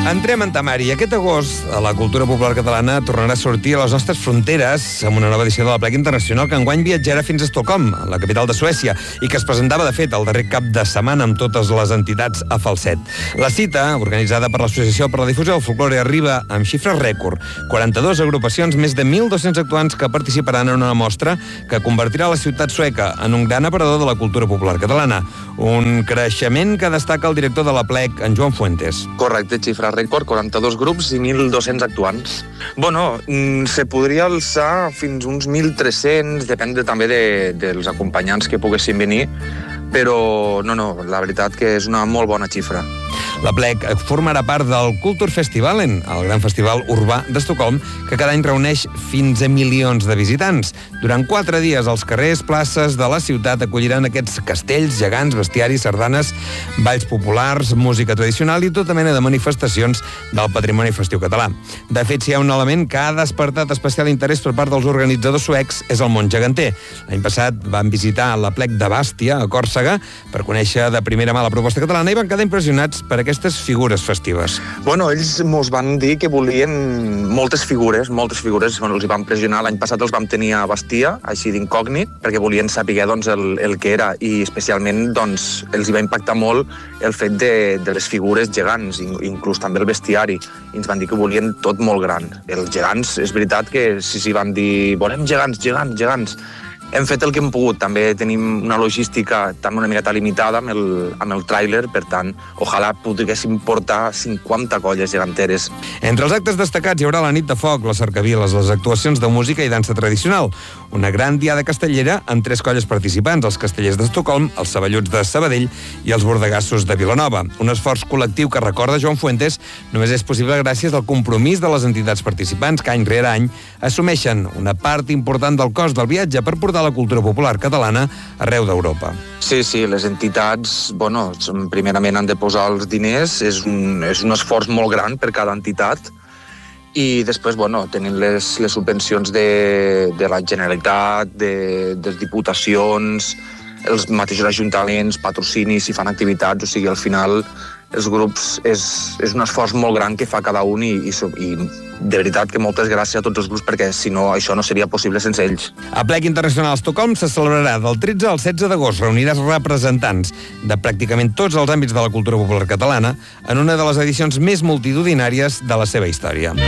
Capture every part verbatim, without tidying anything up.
Entrem en temari. Aquest agost, la cultura popular catalana tornarà a sortir a les nostres fronteres amb una nova edició de la Plec Internacional que enguany viatjarà fins a Estocolm, la capital de Suècia, i que es presentava, de fet, el darrer cap de setmana amb totes les entitats a falset. La cita, organitzada per l'Associació per la Difusió del Folklore, arriba amb xifres rècord. quaranta-dues agrupacions, més de mil dos-cents actuants que participaran en una mostra que convertirà la ciutat sueca en un gran aparador de la cultura popular catalana. Un creixement que destaca el director de la Plec, en Joan Fuentes. Correcte, xifra rècord, quaranta-dos grups i mil dos-cents actuants. Bueno, se podria alçar fins uns mil tres-cents, depèn de, també de, dels acompanyants que poguessin venir, però no, no, la veritat que és una molt bona xifra. La Plec formarà part del Kultur Festivalen, el gran festival urbà d'Estocolm, que cada any reuneix fins a milions de visitants. Durant quatre dies, els carrers, places de la ciutat acolliran aquests castells, gegants, bestiaris, sardanes, balls populars, música tradicional i tota mena de manifestacions del patrimoni festiu català. De fet, si hi ha un element que ha despertat especial interès per part dels organitzadors suecs, és el món geganter. L'any passat van visitar la Plec de Bàstia, a Còrsega, per conèixer de primera mà la proposta catalana i van quedar impressionats per aquestes figures festives. Bueno, ells mos van dir que volien moltes figures, moltes figures, bueno, els hi van pressionar. L'any passat els vam tenir a Bastia, així d'incògnit, perquè volien saber doncs, el, el que era, i especialment doncs, els hi va impactar molt el fet de, de les figures gegants, inclús també el bestiari. I ens van dir que volien tot molt gran. Els gegants, és veritat que sí, sí, van dir, volem gegants, gegants, gegants. Hem fet el que hem pogut, també tenim una logística també una miqueta limitada amb el, amb el tràiler, per tant, ojalà poguéssim portar cinquanta colles geganteres. Entre els actes destacats hi haurà la nit de foc, les cercaviles, les actuacions de música i dansa tradicional, una gran diada castellera amb tres colles participants, els castellers d'Estocolm, els saballuts de Sabadell i els bordegassos de Vilanova. Un esforç col·lectiu que, recorda Joan Fuentes, només és possible gràcies al compromís de les entitats participants que any rere any assumeixen una part important del cost del viatge per portar la cultura popular catalana arreu d'Europa. Sí, sí, les entitats, bueno, primerament han de posar els diners, és un, és un esforç molt gran per cada entitat, i després, bueno, tenim les, les subvencions de, de la Generalitat, de, de les diputacions, els mateixos ajuntaments, patrocinis, si fan activitats, o sigui, al final els grups és, és un esforç molt gran que fa cada un i, i, i de veritat que moltes gràcies a tots els grups perquè si no això no seria possible sense ells. A Plec Internacional Estocolm se celebrarà del tretze al setze d'agost. Reuniràs representants de pràcticament tots els àmbits de la cultura popular catalana en una de les edicions més multitudinàries de la seva història.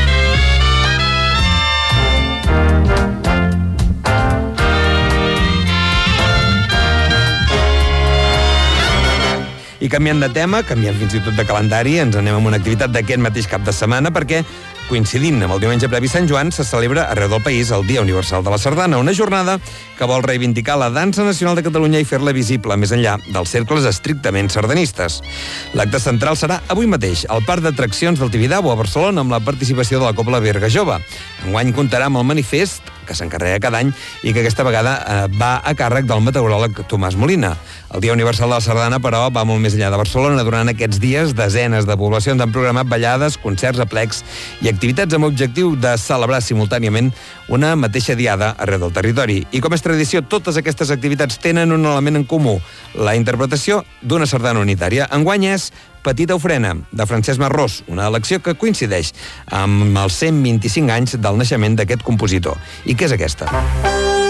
I canviant de tema, canviant fins i tot de calendari, ens anem amb una activitat d'aquest mateix cap de setmana perquè, coincidint amb el diumenge previ Sant Joan, se celebra arreu del país el Dia Universal de la Sardana, una jornada que vol reivindicar la dansa nacional de Catalunya i fer-la visible més enllà dels cercles estrictament sardanistes. L'acte central serà avui mateix al Parc d'Atraccions del Tibidabo a Barcelona amb la participació de la Cobla Berga Jove. Enguany comptarà amb el manifest que s'encarrega cada any i que aquesta vegada eh, va a càrrec del meteoròleg Tomàs Molina. El Dia Universal de la Sardana, però, va molt més enllà de Barcelona. Durant aquests dies, desenes de poblacions han programat ballades, concerts, aplecs i activitats amb objectiu de celebrar simultàniament una mateixa diada arreu del territori. I com és tradició, totes aquestes activitats tenen un element en comú, la interpretació d'una sardana unitària. Enguany és Petita ofrena, de Francesc Marrós, una elecció que coincideix amb els cent vint-i-cinc anys del naixement d'aquest compositor. I què és aquesta?